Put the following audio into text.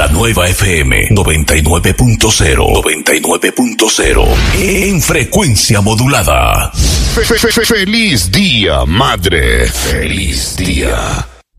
La nueva FM 99.0. 99.0. En frecuencia modulada. Feliz día, madre. Feliz día.